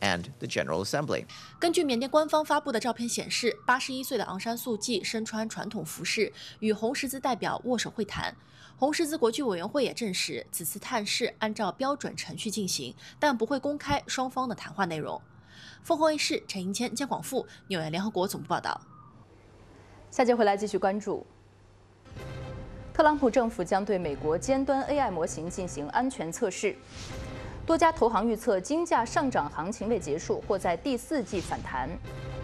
and the General Assembly. 根据缅甸官方发布的照片显示，81岁的昂山素季身穿传统服饰，与红十字代表握手会谈。红十字国际委员会也证实，此次探视按照标准程序进行，但不会公开双方的谈话内容。凤凰卫视陈银谦、姜广富，纽约联合国总部报道。 下节回来继续关注。特朗普政府将对美国尖端 AI 模型进行安全测试。多家投行预测，金价上涨行情未结束，或在第4季反弹。